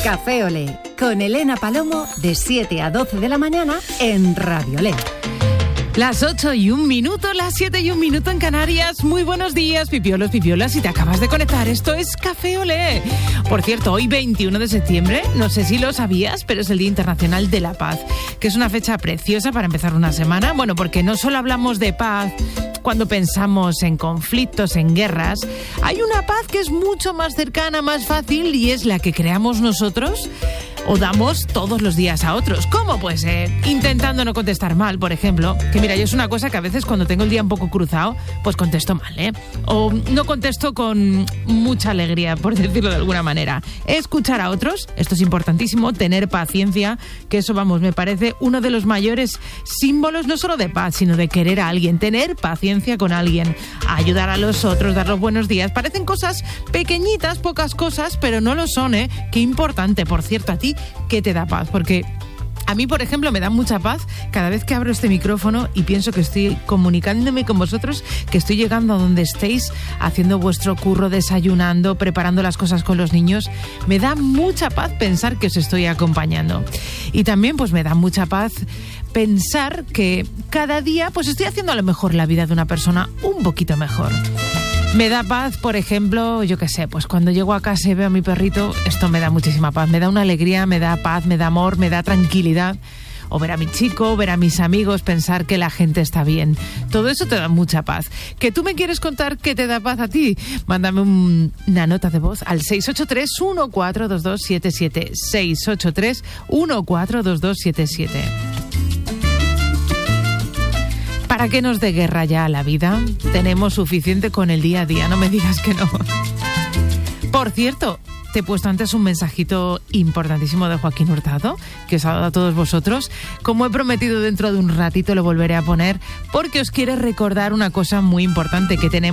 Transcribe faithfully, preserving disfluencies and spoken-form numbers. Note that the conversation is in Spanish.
Café Olé, con Elena Palomo, de siete a doce de la mañana en Radio Olé. Las ocho y un minuto, las siete y un minuto en Canarias. Muy buenos días, pipiolos, pipiolas, si te acabas de conectar. Esto es Café Olé. Por cierto, hoy veintiuno de septiembre, no sé si lo sabías, pero es el Día Internacional de la Paz, que es una fecha preciosa para empezar una semana. Bueno, porque no solo hablamos de paz cuando pensamos en conflictos, en guerras. Hay una paz que es mucho más cercana, más fácil, y es la que creamos nosotros o damos todos los días a otros. ¿Cómo? Pues eh, intentando no contestar mal, por ejemplo. Que mira, yo es una cosa que a veces cuando tengo el día un poco cruzado, pues contesto mal, ¿eh? O no contesto con mucha alegría, por decirlo de alguna manera. Escuchar a otros, esto es importantísimo, tener paciencia, que eso, vamos, me parece uno de los mayores símbolos, no solo de paz, sino de querer a alguien, tener paciencia con alguien, ayudar a los otros, dar los buenos días. Parecen cosas pequeñitas, pocas cosas, pero no lo son, ¿eh? Qué importante, por cierto, a ti, ¿qué te da paz? Porque a mí, por ejemplo, me da mucha paz cada vez que abro este micrófono y pienso que estoy comunicándome con vosotros, que estoy llegando a donde estéis, haciendo vuestro curro, desayunando, preparando las cosas con los niños. Me da mucha paz pensar que os estoy acompañando. Y también, pues, me da mucha paz pensar que cada día, pues, estoy haciendo a lo mejor la vida de una persona un poquito mejor. Me da paz, por ejemplo, yo qué sé, pues cuando llego a casa y veo a mi perrito, esto me da muchísima paz, me da una alegría, me da paz, me da amor, me da tranquilidad. O ver a mi chico, ver a mis amigos, pensar que la gente está bien. Todo eso te da mucha paz. ¿Que tú me quieres contar qué te da paz a ti? Mándame un, una nota de voz al seis ocho tres, uno cuatro dos dos siete siete. seis ocho tres, uno cuatro dos dos siete siete. ¿Para qué nos dé guerra ya la vida? Tenemos suficiente con el día a día, no me digas que no. Por cierto, te he puesto antes un mensajito importantísimo de Joaquín Hurtado, que os ha dado a todos vosotros. Como he prometido, dentro de un ratito lo volveré a poner, porque os quiero recordar una cosa muy importante que tenemos.